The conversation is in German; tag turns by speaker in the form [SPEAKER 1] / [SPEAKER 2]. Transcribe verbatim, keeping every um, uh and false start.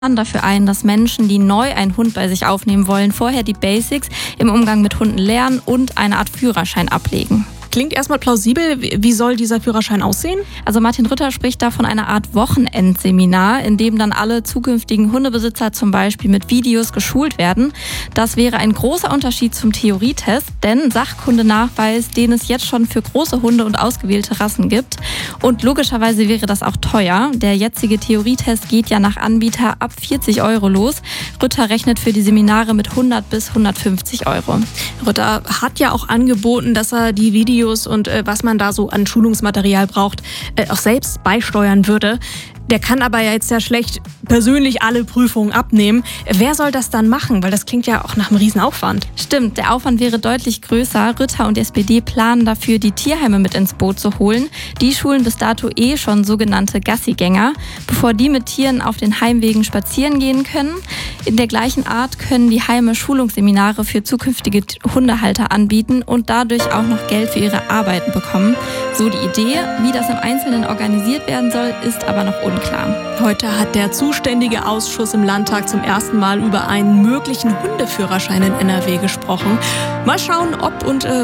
[SPEAKER 1] dafür ein, dass Menschen, die neu einen Hund bei sich aufnehmen wollen, vorher die Basics im Umgang mit Hunden lernen und eine Art Führerschein ablegen.
[SPEAKER 2] Klingt erstmal plausibel. Wie soll dieser Führerschein aussehen?
[SPEAKER 1] Also Martin Rütter spricht da von einer Art Wochenendseminar, in dem dann alle zukünftigen Hundebesitzer zum Beispiel mit Videos geschult werden. Das wäre ein großer Unterschied zum Theorietest, denn Sachkundenachweis, den es jetzt schon für große Hunde und ausgewählte Rassen gibt. Und logischerweise wäre das auch teuer. Der jetzige Theorietest geht ja nach Anbieter ab vierzig Euro los. Rütter rechnet für die Seminare mit hundert bis hundertfünfzig Euro.
[SPEAKER 2] Rütter hat ja auch angeboten, dass er die Videos und äh, was man da so an Schulungsmaterial braucht, äh, auch selbst beisteuern würde. Der kann aber ja jetzt ja schlecht persönlich alle Prüfungen abnehmen. Wer soll das dann machen? Weil das klingt ja auch nach einem Riesenaufwand.
[SPEAKER 1] Stimmt, der Aufwand wäre deutlich größer. Rütter und die S P D planen dafür, die Tierheime mit ins Boot zu holen. Die schulen bis dato eh schon sogenannte Gassigänger, bevor die mit Tieren auf den Heimwegen spazieren gehen können. In der gleichen Art können die Heime Schulungsseminare für zukünftige Hundehalter anbieten und dadurch auch noch Geld für ihre Arbeiten bekommen. So die Idee. Wie das im Einzelnen organisiert werden soll, ist aber noch unklar.
[SPEAKER 2] Heute hat der zuständige Ausschuss im Landtag zum ersten Mal über einen möglichen Hundeführerschein in N R W gesprochen. Mal schauen, ob und äh,